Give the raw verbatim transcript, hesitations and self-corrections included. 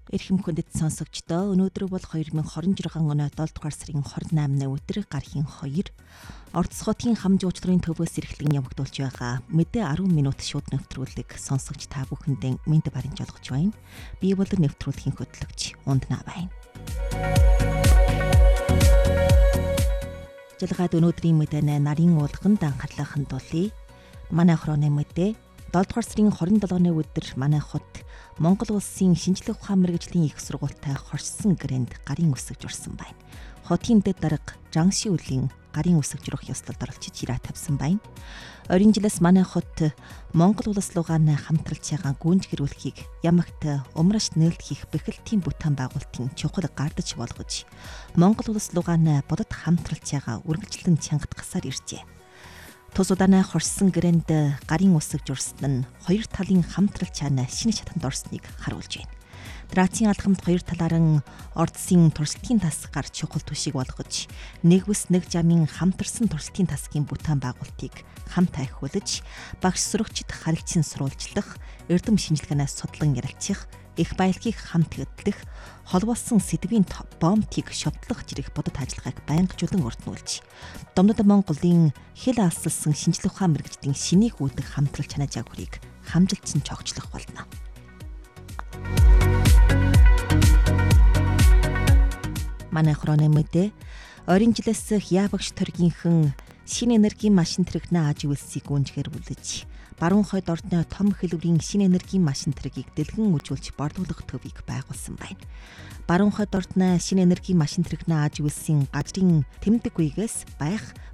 Эрхэм хүндэт сонсогчдоо өнөөдөр бол two thousand twenty-six оны долоо дугаар сарын twenty-eighны өдөр гархийн хоёр орцсготын хам жуучрын төвөөс эрхлэн явагдуулж байгаа мэдээ ten минут шууд нэвтрүүлэг сонсогч та бүхэндээ мэд баримж олгож байна. Би бол нэвтрүүлгийн хөтлөгч Унднаа байна. Жалгаад өнөөдрийн мэдээ нарийн уулганд анхаарлахын тулд манай хороны мэдээ долоо дугаар сарын twenty-seven-ны өдөр манай хот Монгол улсын шинжлэх ухаан мэргэжлийн их сургуультай хоршсон гэрээнд гарын үсэг журсан байна. Хотын дэд дарга Жанши үлийн гарын үсэг журах ёслолд оролцож ирээ тавьсан байна. Оройн жилээс манай хот Монгол улс лугааны хамтралж байгаа гүнж гэрүүлэхийг ямагт умраш нээлт хийх бэхэлтийн бүтээн байгуулалтын чухал гардаж болгож Монгол улс лугааны бодод хамтралж байгаа үргэлжлэн чангатгасаар иржээ. Тус удаанаа хоршсон гэрээнд гарын үсэг журсан нь хоёр талын хамтрал чаана шинэ шатанд орсныг харуулж байна. Драцийн алхамд хоёр талааран ордсын туршилтын тас гарч чухал түшиг болгож нэг бүс нэг жамын хамтарсан туршилтын тасгийн бүтээн байгуулалтыг хамт ахиулж багш сурагчид харилцан сурвалжлах, эрдэм шинжилгээнээс судлан ярилцах, их баялагийг хамт хөтлөх, холбоосон сэдвийн бомтыг шотлох зэрэг бодит ажиллагааг байнгажуулан өртнүүлж Домнод Монголын хэл алсалсан шинжлэх ухаан мэргэжлийн шинийг үүдэх хамтрал чанаа жагварыг хамжилтсан цогцлох болно. Манай хороны мэдээ оройн жилээс яабагш төргийнхэн шинэ энергийн машин тэрэгнээ аж үйлсийг гүнжгээр бүлэж баруун хойд ордны том хэлбэрийн шинэ энергийн машин тэрэгийг дэлгэн үжүүлж борлуулах төвийг байгуулсан байна. Баруун хойд ордны шинэ энергийн машин тэрэгнээ аж үйлсийн газрын тэмдэг үегээс байх